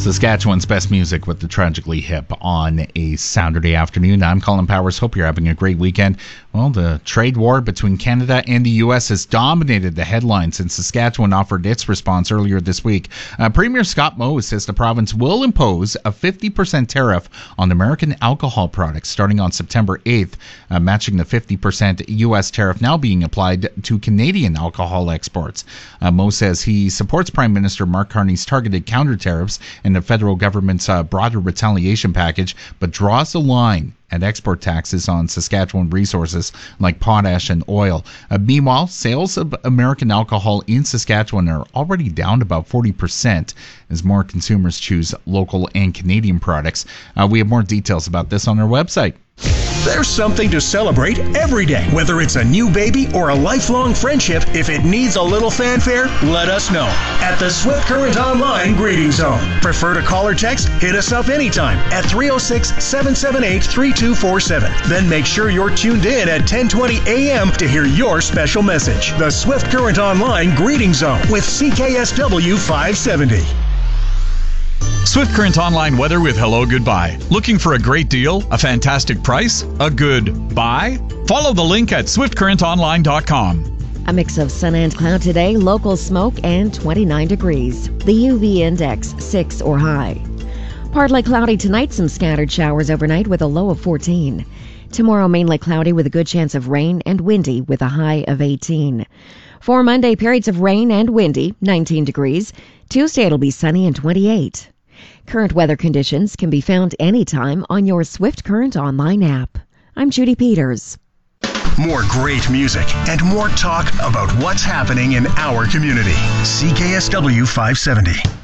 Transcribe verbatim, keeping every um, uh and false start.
Saskatchewan's best music with the Tragically Hip on a Saturday afternoon. I'm Colin Powers. Hope you're having a great weekend. Well, the trade war between Canada and the U S has dominated the headlines, and Saskatchewan offered its response earlier this week. Uh, Premier Scott Moe says the province will impose a fifty percent tariff on American alcohol products starting on September eighth, uh, matching the fifty percent U S tariff now being applied to Canadian alcohol exports. Uh, Moe says he supports Prime Minister Mark Carney's targeted counter tariffs and the federal government's uh, broader retaliation package, but draws the line at export taxes on Saskatchewan resources like potash and oil. Uh, meanwhile, sales of American alcohol in Saskatchewan are already down about forty percent as more consumers choose local and Canadian products. Uh, we have more details about this on our website. There's something to celebrate every day. Whether it's a new baby or a lifelong friendship, if it needs a little fanfare, let us know at the Swift Current Online Greeting Zone. Prefer to call or text? Hit us up anytime at three oh six, seven seven eight, three two four seven. Then make sure you're tuned in at ten twenty a.m. to hear your special message. The Swift Current Online Greeting Zone with C K S W five seventy. Swift Current Online weather with Hello Goodbye. Looking for a great deal? A fantastic price? A good buy? Follow the link at swift current online dot com. A mix of sun and cloud today, local smoke, and twenty-nine degrees. The U V index, six or high. Partly cloudy tonight, some scattered showers overnight with a low of fourteen. Tomorrow, mainly cloudy with a good chance of rain and windy with a high of eighteen. For Monday, periods of rain and windy, nineteen degrees. Tuesday, it'll be sunny and twenty-eight. Current weather conditions can be found anytime on your Swift Current Online app. I'm Judy Peters. More great music and more talk about what's happening in our community. C K S W five seventy.